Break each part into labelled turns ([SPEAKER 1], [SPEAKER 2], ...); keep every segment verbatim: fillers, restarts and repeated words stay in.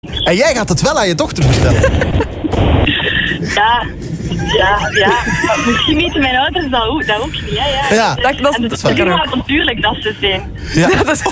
[SPEAKER 1] En jij gaat het wel aan je dochter vertellen.
[SPEAKER 2] Ja, ja, ja. Maar misschien weten mijn ouders dat ook, dat ook niet. Hè, ja.
[SPEAKER 1] Ja,
[SPEAKER 2] En
[SPEAKER 3] dat- dat-
[SPEAKER 2] en
[SPEAKER 3] dat
[SPEAKER 2] het
[SPEAKER 3] kan
[SPEAKER 2] is
[SPEAKER 3] ook.
[SPEAKER 2] natuurlijk dat ze zijn.
[SPEAKER 1] Ja.
[SPEAKER 3] Ja, dat is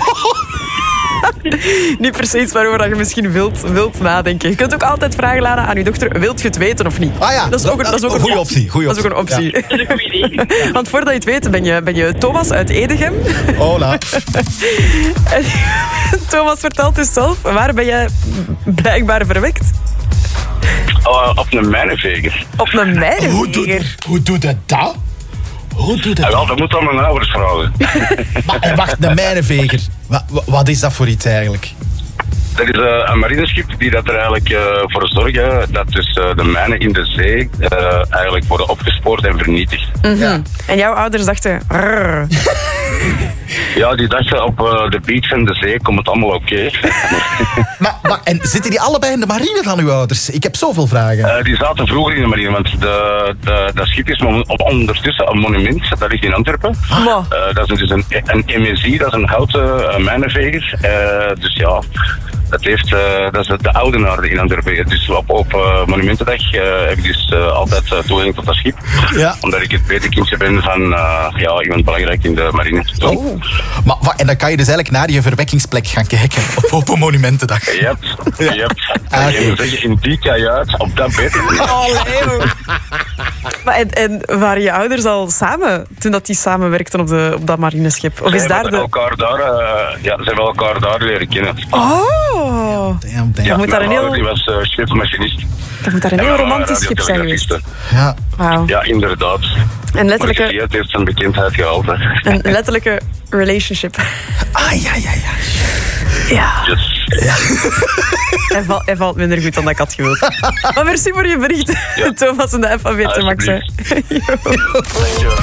[SPEAKER 3] niet precies waarover je misschien wilt, wilt nadenken. Je kunt ook altijd vragen, Lara, aan je dochter, wilt je het weten of niet?
[SPEAKER 1] Ah ja,
[SPEAKER 3] dat is ook, een- dat is ook
[SPEAKER 1] een goede optie. Goeie
[SPEAKER 3] Dat is ook een
[SPEAKER 1] optie.
[SPEAKER 3] optie.
[SPEAKER 2] Dat is een goed idee.
[SPEAKER 3] Want voordat je het weet, ben je, ben je Thomas uit Edegem.
[SPEAKER 1] Hola.
[SPEAKER 3] En Thomas vertelt dus zelf, waar ben je blijkbaar verwekt?
[SPEAKER 4] Uh, op een mijnenveger.
[SPEAKER 3] Op een
[SPEAKER 1] Hoe doet,
[SPEAKER 3] mijnenveger.
[SPEAKER 1] hoe doet het dat? Hoe doet het
[SPEAKER 4] Ja, wel,
[SPEAKER 1] dat?
[SPEAKER 4] dat moet dan mijn ouders vragen.
[SPEAKER 1] Maar, en wacht, de mijnenveger. Wa- wa- Wat is dat voor iets eigenlijk?
[SPEAKER 4] Dat is uh, een marineschip die dat er eigenlijk uh, voor zorgen dat dus uh, de mijnen in de zee uh, eigenlijk worden opgespoord en vernietigd.
[SPEAKER 1] Ja.
[SPEAKER 3] En jouw ouders dachten... "Rrr."
[SPEAKER 4] Ja, die dachten op uh, de beach van de zee komt het allemaal oké.
[SPEAKER 1] Maar, maar, en zitten die allebei in de marine dan, uw ouders? Ik heb zoveel vragen.
[SPEAKER 4] Uh, die zaten vroeger in de marine, want de, de, dat schip is mon- op, ondertussen een monument, dat ligt in Antwerpen.
[SPEAKER 3] Maar,
[SPEAKER 4] Uh, dat is dus een, een M S I, dat is een houten uh, mijnenveger. Uh, dus ja, dat, heeft, uh, dat is de oudenaar in Antwerpen. Dus op, op uh, Monumentendag uh, heb ik dus uh, altijd uh, toegang tot dat schip.
[SPEAKER 1] Ja.
[SPEAKER 4] Omdat ik het petekindje ben van uh, ja, iemand belangrijk in de marine.
[SPEAKER 1] Oh. Maar, wa- en dan kan je dus eigenlijk naar je verwekkingsplek gaan kijken op Open Monumentendag.
[SPEAKER 4] Je hebt, je hebt,
[SPEAKER 1] Ah,
[SPEAKER 4] je moet zeggen, in die kajuit, op dat bed.
[SPEAKER 3] oh, Leo. Maar en, en waren je ouders al samen, toen dat die samenwerkten op, de, op dat marineschip? Of is
[SPEAKER 4] Ze
[SPEAKER 3] daar
[SPEAKER 4] hebben
[SPEAKER 3] de...
[SPEAKER 4] elkaar daar, uh, ja, ze hebben elkaar daar leren kennen.
[SPEAKER 3] Oh,
[SPEAKER 1] Damn, damn.
[SPEAKER 4] Ja,
[SPEAKER 3] moet daar
[SPEAKER 4] mijn
[SPEAKER 3] een
[SPEAKER 4] vader,
[SPEAKER 3] heel-
[SPEAKER 4] die was uh, schipmachinist.
[SPEAKER 3] dat moet daar een
[SPEAKER 4] En
[SPEAKER 3] heel
[SPEAKER 4] mijn
[SPEAKER 3] romantisch
[SPEAKER 4] vader,
[SPEAKER 3] schip zijn geweest.
[SPEAKER 4] radiotelegrafiste.
[SPEAKER 1] Ja.
[SPEAKER 3] Wauw.
[SPEAKER 4] Ja, inderdaad.
[SPEAKER 3] En
[SPEAKER 4] Maar
[SPEAKER 3] letterlijke,
[SPEAKER 4] het heeft zijn bekendheid gehaald. Hè.
[SPEAKER 3] een letterlijke relationship.
[SPEAKER 1] Ah, ja, ja, ja.
[SPEAKER 3] Ja.
[SPEAKER 4] Yes.
[SPEAKER 3] Hij, val, hij valt minder goed dan dat ik had gewild. Maar merci voor je bericht,
[SPEAKER 4] Ja.
[SPEAKER 3] Thomas en de F A B te Max.
[SPEAKER 4] Alsjeblieft.
[SPEAKER 3] Yo.
[SPEAKER 4] Dankjewel.